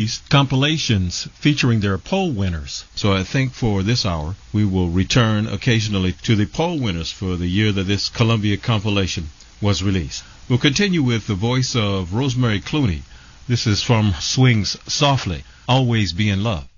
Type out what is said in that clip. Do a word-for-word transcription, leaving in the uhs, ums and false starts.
released compilations featuring their poll winners. So I think for this hour, we will return occasionally to the poll winners for the year that this Columbia compilation was released. We'll continue with the voice of Rosemary Clooney. This is from Swing's Softly, Always Be in Love.